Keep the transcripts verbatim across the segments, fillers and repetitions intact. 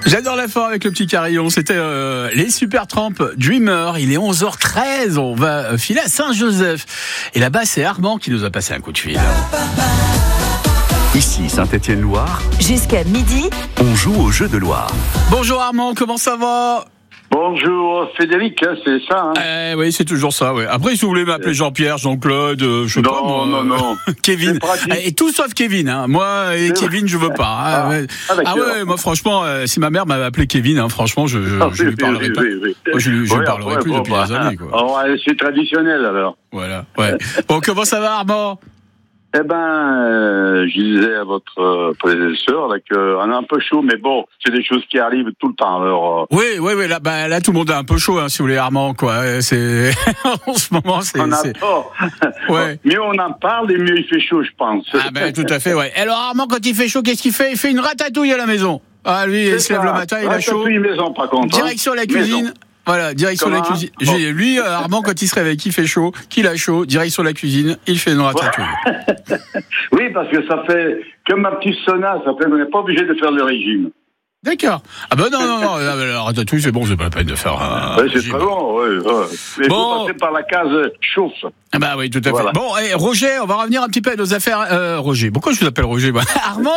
J'adore la fin avec le petit carillon. C'était euh, les Supertramp Dreamer. Il est onze heures treize. On va filer à Saint-Joseph. Et là-bas, c'est Armand qui nous a passé un coup de fil. Ici Saint-Étienne-Loire. Jusqu'à midi, On joue au jeu de Loire. Bonjour Armand, comment ça va? Bonjour Frédéric, hein, c'est ça. Hein. Eh oui, c'est toujours ça. Ouais. Après, si vous voulez m'appeler Jean-Pierre, Jean-Claude, euh, je sais non, pas moi. non, non. Kevin. Et tout sauf Kevin. Hein. Moi et C'est Kevin, je veux pas. Hein. Ah, Ouais. ah, ah ouais, moi franchement, euh, si ma mère m'avait appelé Kevin, hein, franchement, je, je, Ah, je oui, lui parlerai oui, pas. oui, oui. Moi, je, lui- je lui Ouais, parlerai après, plus bon, depuis bah, des années. Quoi. oh, ouais, c'est traditionnel alors. Voilà. Ouais. Bon, comment ça va, Armand? Eh ben, euh, je disais à votre euh, prédécesseur là qu'on a un peu chaud, mais bon, c'est des choses qui arrivent tout le temps. Alors, euh, Oui, oui, oui. Là, bah, là, tout le monde est un peu chaud, hein, si vous voulez, Armand. Quoi. C'est en ce moment, c'est. on a c'est... tort. Ouais. Mieux on en parle et mieux il fait chaud, je pense. Ah ben tout à fait, ouais. Alors Armand, quand il fait chaud, qu'est-ce qu'il fait? Il fait une ratatouille à la maison. Ah lui, il se lève le matin, il a chaud. Ratatouille maison, par contre. hein. Direction la cuisine. Maison. Voilà, direction la Comment cuisine. Bon. J'ai- Lui, euh, Armand, quand il se réveille, qu'il fait chaud, qu'il a chaud, direction la cuisine, il fait une ratatouille. Oui, parce que ça fait, comme ma petite sauna, ça fait qu'on n'est pas obligé de faire le régime. D'accord. Ah ben non, non, non, la, la ratatouille, c'est bon, c'est pas la peine de faire un Ouais, c'est régime. très bon, ouais, ouais. Mais il Bon. faut passer par la case chauffe. Ah bah oui, tout à Voilà. fait. Bon, et Roger, on va revenir un petit peu à nos affaires. Euh, Roger, pourquoi je vous appelle Roger moi Armand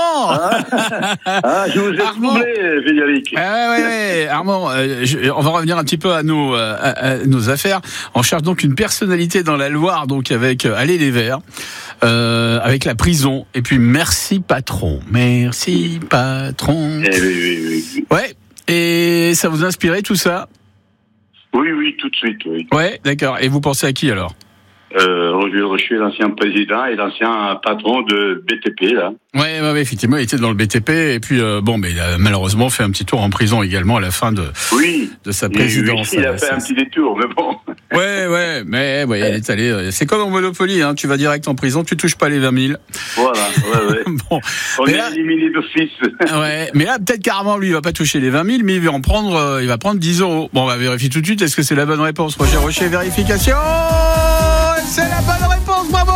Ah, je vous ai Armand. troublé, Frédéric. Ouais, ouais, ouais. Armand, euh, je- on va revenir un petit peu à nos, euh, à, à nos affaires. On cherche donc une personnalité dans la Loire, donc avec euh, Allez les Verts, euh, avec la prison, et puis merci patron, merci patron. Eh oui, oui, oui, oui. Ouais. Et ça vous a inspiré tout ça? Oui, oui, tout de suite, oui. Ouais, d'accord. Et vous pensez à qui alors? Euh, Roger Rocher, l'ancien président et l'ancien patron de B T P, là. Ouais, ouais, ouais, effectivement, il était dans le B T P, et puis euh, bon, mais il a malheureusement fait un petit tour en prison également à la fin de Oui. de sa Et présidence. oui, il a Ouais, fait c'est- un petit détour, mais bon. Ouais, ouais, mais ouais, il est allé. euh, C'est comme au Monopoly, hein. Tu vas direct en prison, tu touches pas les vingt mille. Voilà, ouais, ouais. Bon, On mais est là, éliminé d'office. ouais, mais là, peut-être carrément, lui, il va pas toucher les vingt mille, mais il va en prendre, euh, il va prendre dix euros. Bon, on va vérifier tout de suite. Est-ce que c'est la bonne réponse, Roger Rocher? Vérification. C'est la bonne réponse, bravo.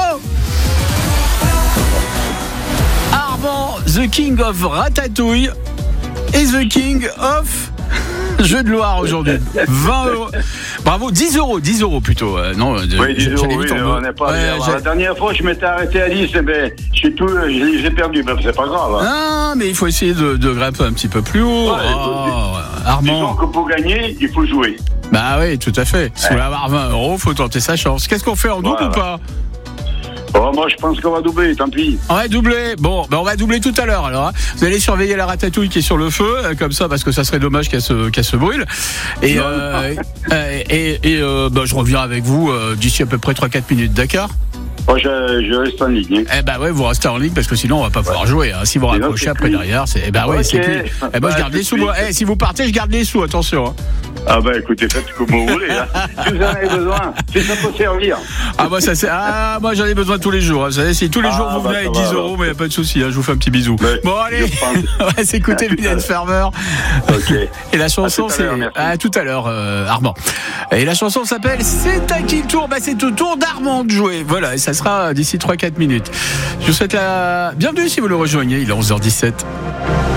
Armand, the king of ratatouille, et the king of jeu de Loire aujourd'hui. vingt euros. Bravo, dix euros, dix euros plutôt. Euh, non, euh, Oui, dix j'allais euros, vite oui, en on bas. n'est pas Ouais, bien. j'ai- La dernière fois, je m'étais arrêté à dix, mais j'ai tout, j'ai j'ai perdu, mais c'est pas grave. Hein. Ah, mais il faut essayer de, de grimper un petit peu plus haut. Ouais, il faut- Oh, Disons Armand. que pour gagner, il faut jouer. Bah oui, tout à fait. Si vous voulez avoir vingt euros, faut tenter sa chance. Qu'est-ce qu'on fait en double Voilà. ou pas? Oh, moi, je pense qu'on va doubler, tant pis. On va doubler. Bon, ben on va doubler tout à l'heure alors. hein. Vous allez surveiller la ratatouille qui est sur le feu, euh, comme ça, parce que ça serait dommage qu'elle se, qu'elle se brûle. Et, Non, euh, euh, et, et euh, ben, je reviens avec vous euh, d'ici à peu près trois quatre minutes, d'accord? Moi, je, je reste en ligne. Hein. Eh ben ouais, vous restez en ligne parce que sinon on va pas pouvoir jouer. Hein. Si vous Sinon, raccrochez c'est après cuit. derrière, c'est. Eh ben ouais, Ok. c'est cuit. Eh ben je Bah, garde tout les de sous. Moi. suite. Eh, si vous partez, je garde les sous. Attention. Hein. Ah ben écoutez, faites comme vous voulez. Hein. Si vous en avez besoin, si ça peut servir. Ah moi ça c'est. Ah moi j'en ai besoin tous les jours. Hein. Vous savez, si tous les Ah, jours vous bah, venez ça avec va, dix alors. euros, mais y a pas de souci. Hein. Je vous fais un petit bisou. Ouais, Bon allez, je pense. on va s'écouter À tout à Mylène l'heure. Farmer. Ok. Et la chanson À tout à c'est l'heure, merci. à tout à l'heure euh, Armand. Et la chanson s'appelle C'est à qui le tour? Bah c'est au tour d'Armand de jouer. Voilà, et ça sera d'ici trois quatre minutes. Je vous souhaite la bienvenue si vous le rejoignez, il est onze heures dix-sept.